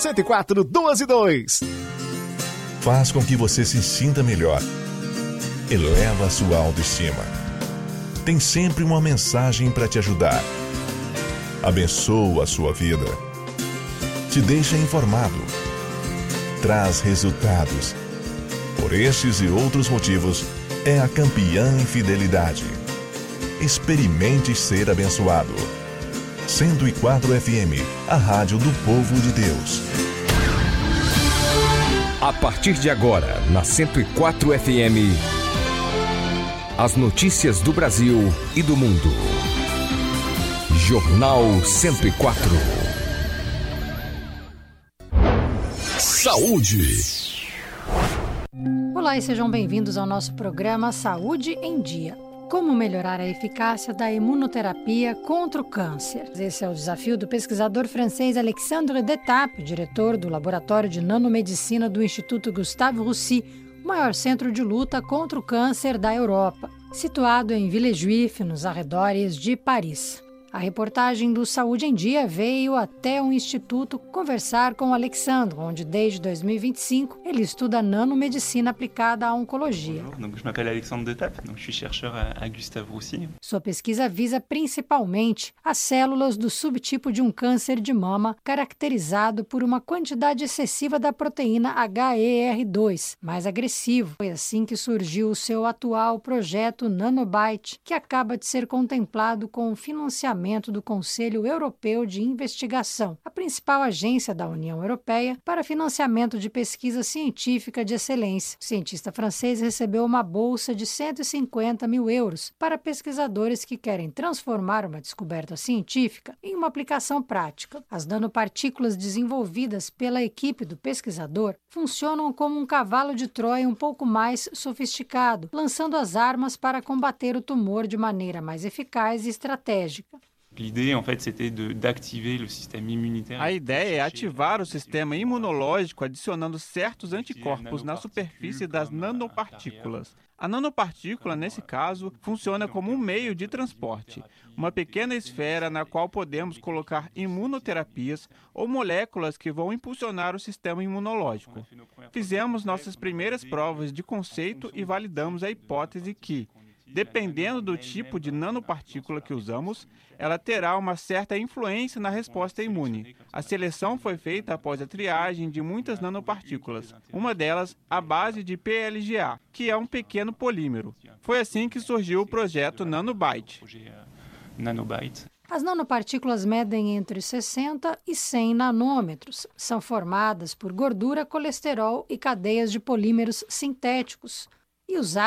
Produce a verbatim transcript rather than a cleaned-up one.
cento e quatro, doze, dois. Faz com que você se sinta melhor. Eleva a sua autoestima. Tem sempre uma mensagem para te ajudar. Abençoa a sua vida. Te deixa informado. Traz resultados. Por estes e outros motivos, é a campeã em fidelidade. Experimente ser abençoado. cento e quatro F M, a rádio do povo de Deus. A partir de agora, na cento e quatro F M, as notícias do Brasil e do mundo. Jornal cento e quatro. Saúde. Olá e sejam bem-vindos ao nosso programa Saúde em Dia. Como melhorar a eficácia da imunoterapia contra o câncer? Esse é o desafio do pesquisador francês Alexandre Detap, diretor do Laboratório de Nanomedicina do Instituto Gustave Roussy, o maior centro de luta contra o câncer da Europa, situado em Villejuif, nos arredores de Paris. A reportagem do Saúde em Dia veio até o Instituto conversar com o Alexandre, onde desde dois mil e vinte e cinco ele estuda nanomedicina aplicada à oncologia. Bonjour, donc je m'appelle Alexandre Detap, donc je suis chercheur à, à Gustave Roussy. Sua pesquisa visa principalmente as células do subtipo de um câncer de mama caracterizado por uma quantidade excessiva da proteína H E R dois, mais agressivo. Foi assim que surgiu o seu atual projeto Nanobite, que acaba de ser contemplado com o financiamento do Conselho Europeu de Investigação, a principal agência da União Europeia para financiamento de pesquisa científica de excelência. O cientista francês recebeu uma bolsa de cento e cinquenta mil euros para pesquisadores que querem transformar uma descoberta científica em uma aplicação prática. As nanopartículas desenvolvidas pela equipe do pesquisador funcionam como um cavalo de Troia um pouco mais sofisticado, lançando as armas para combater o tumor de maneira mais eficaz e estratégica. L'idée, en fait, c'était de, d'activer le système immunitaire. A ideia é ativar o sistema imunológico adicionando certos anticorpos na superfície das nanopartículas. A nanopartícula, nesse caso, funciona como um meio de transporte, uma pequena esfera na qual podemos colocar imunoterapias ou moléculas que vão impulsionar o sistema imunológico. Fizemos nossas primeiras provas de conceito e validamos a hipótese que, dependendo do tipo de nanopartícula que usamos, ela terá uma certa influência na resposta imune. A seleção foi feita após a triagem de muitas nanopartículas, uma delas à base de P L G A, que é um pequeno polímero. Foi assim que surgiu o projeto Nanobite. As nanopartículas medem entre sessenta e cem nanômetros. São formadas por gordura, colesterol e cadeias de polímeros sintéticos e usadas